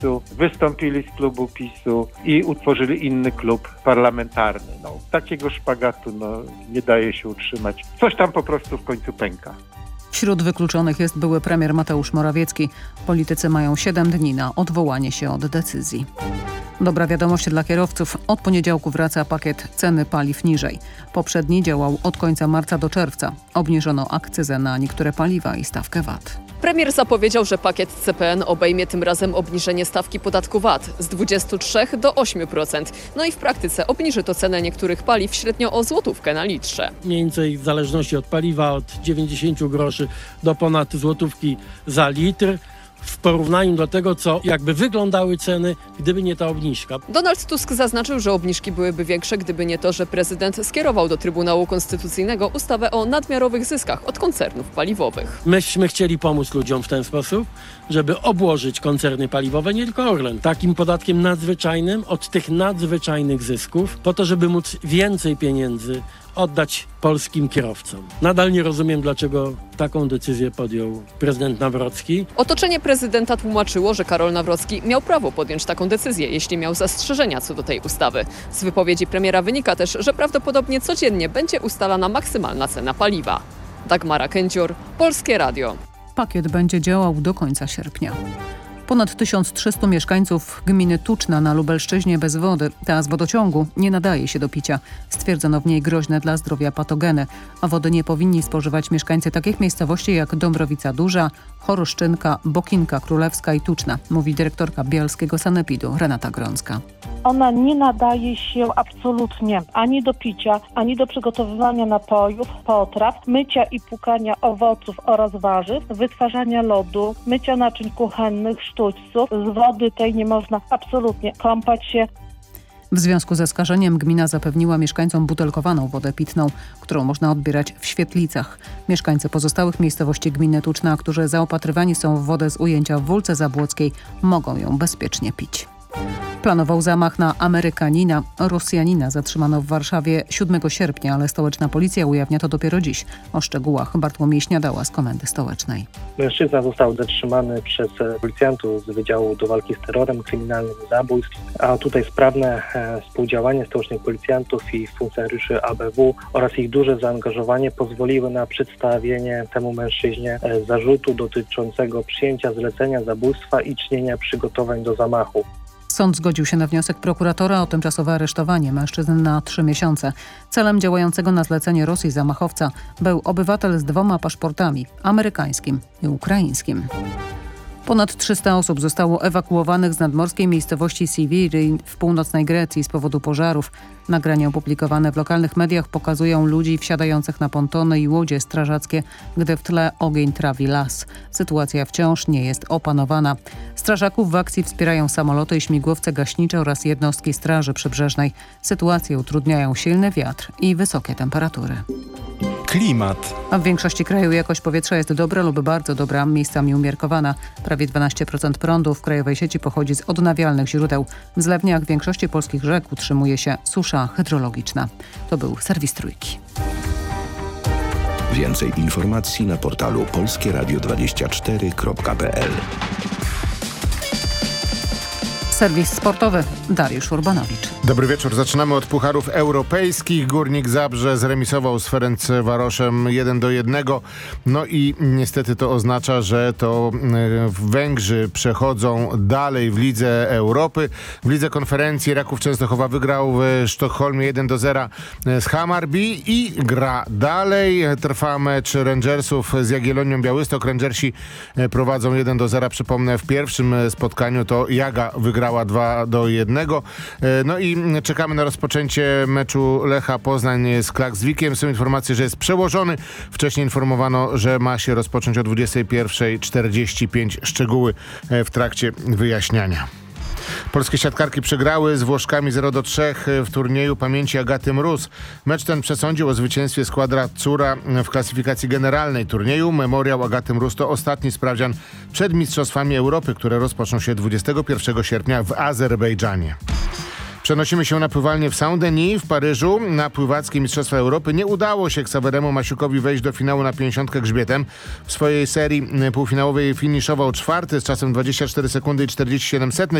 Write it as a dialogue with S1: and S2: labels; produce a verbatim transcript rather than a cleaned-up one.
S1: PiSu, wystąpili z klubu PiSu i utworzyli inny klub parlamentarny. No, takiego szpagatu no, nie daje się utrzymać. Coś tam po prostu w końcu pęka.
S2: Wśród wykluczonych jest były premier Mateusz Morawiecki. Politycy mają siedem dni na odwołanie się od decyzji. Dobra wiadomość dla kierowców. Od poniedziałku wraca pakiet ceny paliw niżej. Poprzedni działał od końca marca do czerwca. Obniżono akcyzę na niektóre paliwa i stawkę V A T.
S3: Premier zapowiedział, że pakiet C P N obejmie tym razem obniżenie stawki podatku V A T z dwudziestu trzech do ośmiu procent. No i w praktyce obniży to cenę niektórych paliw średnio o złotówkę na litrze.
S4: Mniej więcej w zależności od paliwa od dziewięćdziesięciu groszy do ponad złotówki za litr. W porównaniu do tego, co jakby wyglądały ceny, gdyby nie ta obniżka.
S3: Donald Tusk zaznaczył, że obniżki byłyby większe, gdyby nie to, że prezydent skierował do Trybunału Konstytucyjnego ustawę o nadmiarowych zyskach od koncernów paliwowych.
S4: Myśmy chcieli pomóc ludziom w ten sposób, żeby obłożyć koncerny paliwowe, nie tylko Orlen, takim podatkiem nadzwyczajnym od tych nadzwyczajnych zysków, po to, żeby móc więcej pieniędzy oddać polskim kierowcom. Nadal nie rozumiem, dlaczego taką decyzję podjął prezydent Nawrocki.
S3: Otoczenie prezydenta tłumaczyło, że Karol Nawrocki miał prawo podjąć taką decyzję, jeśli miał zastrzeżenia co do tej ustawy. Z wypowiedzi premiera wynika też, że prawdopodobnie codziennie będzie ustalana maksymalna cena paliwa. Dagmara Kędzior, Polskie Radio.
S2: Pakiet będzie działał do końca sierpnia. Ponad tysiąc trzystu mieszkańców gminy Tuczna na Lubelszczyźnie bez wody. Ta z wodociągu nie nadaje się do picia. Stwierdzono w niej groźne dla zdrowia patogeny, a wody nie powinni spożywać mieszkańcy takich miejscowości jak Dąbrowica Duża, Choroszczynka, Bokinka Królewska i Tuczna, mówi dyrektorka bielskiego sanepidu Renata Grącka.
S5: Ona nie nadaje się absolutnie ani do picia, ani do przygotowywania napojów, potraw, mycia i płukania owoców oraz warzyw, wytwarzania lodu, mycia naczyń kuchennych, sztućców. Z wody tej nie można absolutnie kąpać się.
S2: W związku ze skażeniem gmina zapewniła mieszkańcom butelkowaną wodę pitną, którą można odbierać w świetlicach. Mieszkańcy pozostałych miejscowości gminy Tuczna, którzy zaopatrywani są w wodę z ujęcia w Wólce Zabłockiej, mogą ją bezpiecznie pić. Planował zamach na Amerykanina. Rosjanina zatrzymano w Warszawie siódmego sierpnia, ale stołeczna policja ujawnia to dopiero dziś. O szczegółach Bartłomiej Śniadała z Komendy Stołecznej.
S6: Mężczyzna został zatrzymany przez policjantów z Wydziału do Walki z Terrorem, Kryminalnych Zabójstw, a tutaj sprawne współdziałanie stołecznych policjantów i funkcjonariuszy A B W oraz ich duże zaangażowanie pozwoliły na przedstawienie temu mężczyźnie zarzutu dotyczącego przyjęcia zlecenia zabójstwa i czynienia przygotowań do zamachu.
S2: Sąd zgodził się na wniosek prokuratora o tymczasowe aresztowanie mężczyzn na trzy miesiące. Celem działającego na zlecenie Rosji zamachowca był obywatel z dwoma paszportami, amerykańskim i ukraińskim. Ponad trzysta osób zostało ewakuowanych z nadmorskiej miejscowości Siviri w północnej Grecji z powodu pożarów. Nagrania opublikowane w lokalnych mediach pokazują ludzi wsiadających na pontony i łodzie strażackie, gdy w tle ogień trawi las. Sytuacja wciąż nie jest opanowana. Strażaków w akcji wspierają samoloty i śmigłowce gaśnicze oraz jednostki Straży Przybrzeżnej. Sytuację utrudniają silny wiatr i wysokie temperatury.
S7: Klimat.
S2: A w większości kraju jakość powietrza jest dobra lub bardzo dobra, miejscami umiarkowana. Prawie dwanaście procent prądu w krajowej sieci pochodzi z odnawialnych źródeł. W zlewniach większości polskich rzek utrzymuje się susza hydrologiczna. To był serwis Trójki.
S7: Więcej informacji na portalu polskie radio dwadzieścia cztery kropka p l.
S2: Serwis sportowy. Dariusz Urbanowicz.
S8: Dobry wieczór. Zaczynamy od pucharów europejskich. Górnik Zabrze zremisował z Ferencvaroszem jeden do jednego. No i niestety to oznacza, że to Węgrzy przechodzą dalej w Lidze Europy. W Lidze Konferencji Raków Częstochowa wygrał w Sztokholmie jeden do zera z Hammarby i gra dalej. Trwa mecz Rangersów z Jagiellonią Białystok. Rangersi prowadzą jeden do zera. Przypomnę, w pierwszym spotkaniu to Jaga wygrała dwa do jednego. No i czekamy na rozpoczęcie meczu Lecha Poznań z Klakswikiem. Są informacje, że jest przełożony. Wcześniej informowano, że ma się rozpocząć o dwudziestej pierwszej czterdzieści pięć. Szczegóły w trakcie wyjaśniania. Polskie siatkarki przegrały z Włoszkami zero do trzech w turnieju pamięci Agaty Mróz. Mecz ten przesądził o zwycięstwie Squadra Azzurra w klasyfikacji generalnej turnieju. Memoriał Agaty Mróz to ostatni sprawdzian przed Mistrzostwami Europy, które rozpoczną się dwudziestego pierwszego sierpnia w Azerbejdżanie. Przenosimy się na pływalnię w Saint-Denis w Paryżu. Na pływackie Mistrzostwa Europy nie udało się Ksaweremu Masiukowi wejść do finału na pięćdziesiątkę grzbietem. W swojej serii półfinałowej finiszował czwarty z czasem dwadzieścia cztery sekundy i czterdzieści siedem setnych.